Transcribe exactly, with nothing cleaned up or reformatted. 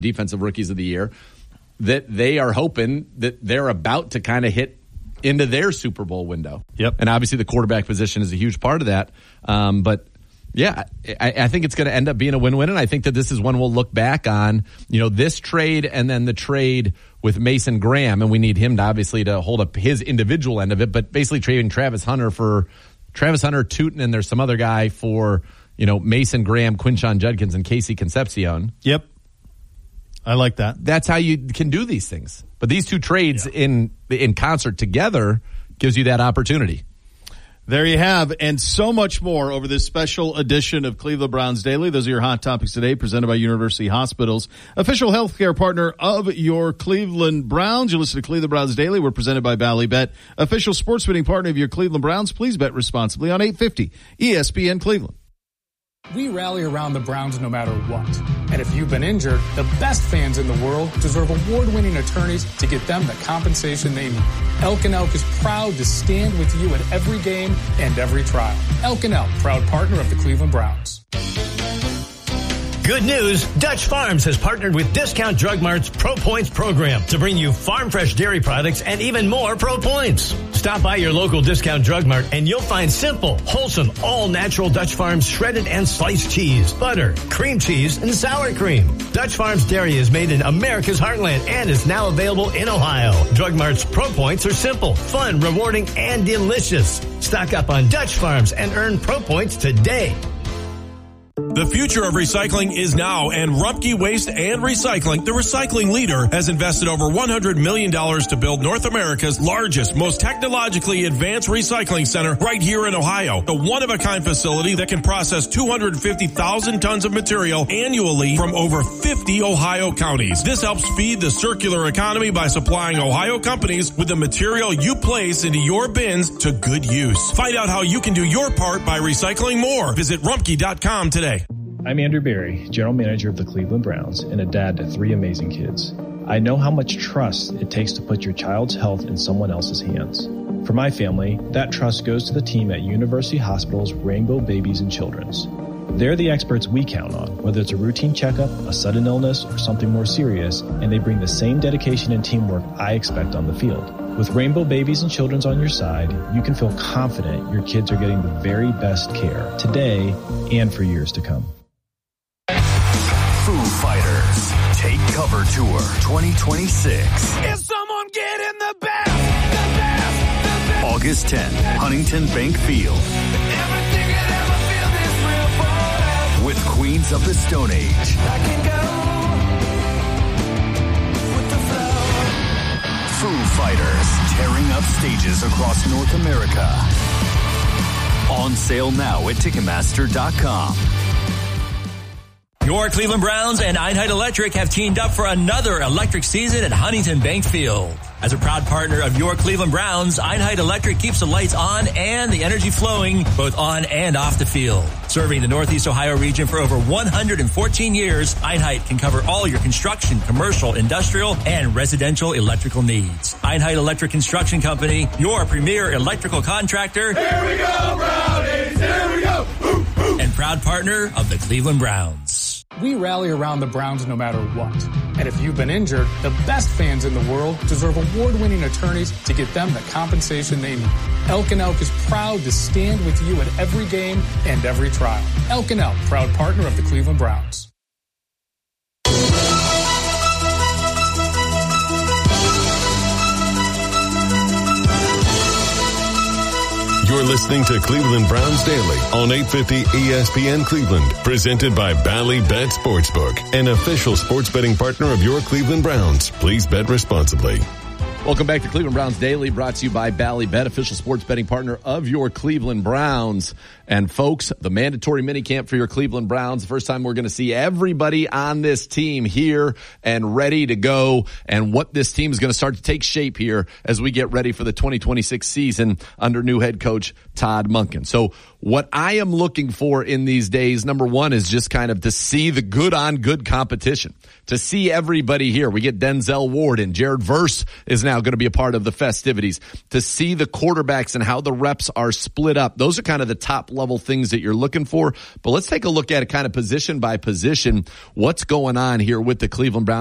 defensive rookies of the year, that they are hoping that they're about to kind of hit into their Super Bowl window. Yep. And obviously the quarterback position is a huge part of that. Um, but yeah, I, I think it's going to end up being a win-win, and I think that this is one we'll look back on, you know, this trade and then the trade with Mason Graham, and we need him to obviously to hold up his individual end of it, but basically trading Travis Hunter for Travis Hunter, Tootin, and there's some other guy for, you know, Mason Graham, Quinshon Judkins, and Casey Concepcion. Yep. I like that. That's how you can do these things. But these two trades yeah. in in concert together gives you that opportunity. There you have, and so much more over this special edition of Cleveland Browns Daily. Those are your hot topics today, presented by University Hospitals, official healthcare partner of your Cleveland Browns. You listen to Cleveland Browns Daily. We're presented by Bally Bet, official sports betting partner of your Cleveland Browns. Please bet responsibly on eight fifty E S P N Cleveland. We rally around the Browns no matter what. And if you've been injured, the best fans in the world deserve award-winning attorneys to get them the compensation they need. Elk and Elk is proud to stand with you at every game and every trial. Elk and Elk, proud partner of the Cleveland Browns. Good news, Dutch Farms has partnered with Discount Drug Mart's Pro Points program to bring you farm fresh dairy products and even more Pro Points. Stop by your local Discount Drug Mart and you'll find simple, wholesome, all-natural Dutch Farms shredded and sliced cheese, butter, cream cheese, and sour cream. Dutch Farms Dairy is made in America's heartland and is now available in Ohio. Drug Mart's Pro Points are simple, fun, rewarding, and delicious. Stock up on Dutch Farms and earn Pro Points today. The future of recycling is now, and Rumpke Waste and Recycling, the recycling leader, has invested over one hundred million dollars to build North America's largest, most technologically advanced recycling center right here in Ohio. A one-of-a-kind facility that can process two hundred fifty thousand tons of material annually from over fifty Ohio counties. This helps feed the circular economy by supplying Ohio companies with the material you place into your bins to good use. Find out how you can do your part by recycling more. Visit rumpke dot com today. I'm Andrew Berry, General Manager of the Cleveland Browns and a dad to three amazing kids. I know how much trust it takes to put your child's health in someone else's hands. For my family, that trust goes to the team at University Hospitals Rainbow Babies and Children's. They're the experts we count on, whether it's a routine checkup, a sudden illness, or something more serious, and they bring the same dedication and teamwork I expect on the field. With Rainbow Babies and Children's on your side, you can feel confident your kids are getting the very best care today and for years to come. Foo Fighters Take Cover Tour twenty twenty-six. Is someone getting the best, the best, the best? August tenth, Huntington Bank Field. Everything could ever feel this real forever. With Queens of the Stone Age. I can go with the flow. Foo Fighters tearing up stages across North America. On sale now at Ticketmaster dot com. Your Cleveland Browns and Einheit Electric have teamed up for another electric season at Huntington Bank Field. As a proud partner of your Cleveland Browns, Einheit Electric keeps the lights on and the energy flowing both on and off the field. Serving the Northeast Ohio region for over one hundred fourteen years, Einheit can cover all your construction, commercial, industrial, and residential electrical needs. Einheit Electric Construction Company, your premier electrical contractor. Here we go, Brownies! Here we go! Ooh, ooh. And proud partner of the Cleveland Browns. We rally around the Browns no matter what. And if you've been injured, the best fans in the world deserve award-winning attorneys to get them the compensation they need. Elk and Elk is proud to stand with you at every game and every trial. Elk and Elk, proud partner of the Cleveland Browns. You're listening to Cleveland Browns Daily on eight fifty E S P N Cleveland, presented by Bally Bet Sportsbook, an official sports betting partner of your Cleveland Browns. Please bet responsibly. Welcome back to Cleveland Browns Daily, brought to you by Bally Bet, official sports betting partner of your Cleveland Browns. And folks, the mandatory minicamp for your Cleveland Browns, the first time we're going to see everybody on this team here and ready to go, and what this team is going to start to take shape here as we get ready for the twenty twenty-six season under new head coach Todd Monken. So what I am looking for in these days, number one, is just kind of to see the good on good competition, to see everybody here. We get Denzel Ward and Jared Verse is now going to be a part of the festivities, to see the quarterbacks and how the reps are split up. Those are kind of the top level things that you're looking for. But let's take a look at it kind of position by position. What's going on here with the Cleveland Browns?